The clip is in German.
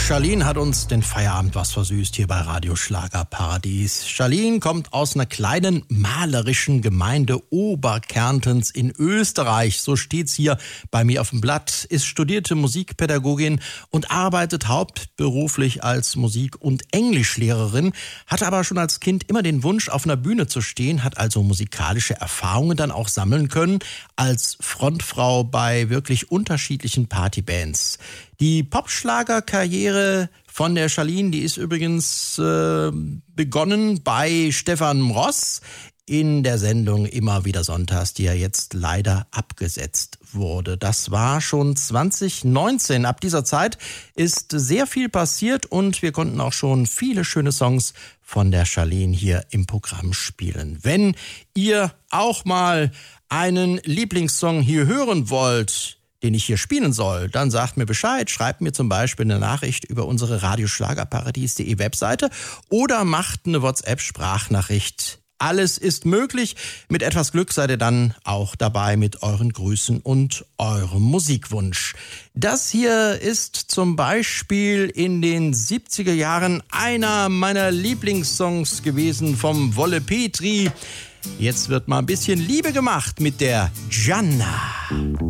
Charlene hat uns den Feierabend was versüßt hier bei Radio Schlagerparadies. Charlene kommt aus einer kleinen malerischen Gemeinde Oberkärntens in Österreich. So steht's hier bei mir auf dem Blatt. Ist studierte Musikpädagogin und arbeitet hauptberuflich als Musik- und Englischlehrerin. Hatte aber schon als Kind immer den Wunsch, auf einer Bühne zu stehen, hat also musikalische Erfahrungen dann auch sammeln können als Frontfrau bei wirklich unterschiedlichen Partybands. Die Popschlagerkarriere von der Charlene, die ist übrigens begonnen bei Stefan Ross in der Sendung Immer wieder sonntags, die ja jetzt leider abgesetzt wurde. Das war schon 2019. Ab dieser Zeit ist sehr viel passiert und wir konnten auch schon viele schöne Songs von der Charlene hier im Programm spielen. Wenn ihr auch mal einen Lieblingssong hier hören wollt, den ich hier spielen soll, dann sagt mir Bescheid, schreibt mir zum Beispiel eine Nachricht über unsere radioschlagerparadies.de Webseite oder macht eine WhatsApp-Sprachnachricht. Alles ist möglich. Mit etwas Glück seid ihr dann auch dabei mit euren Grüßen und eurem Musikwunsch. Das hier ist zum Beispiel in den 70er Jahren einer meiner Lieblingssongs gewesen vom Wolle Petri. Jetzt wird mal ein bisschen Liebe gemacht mit der Gianna.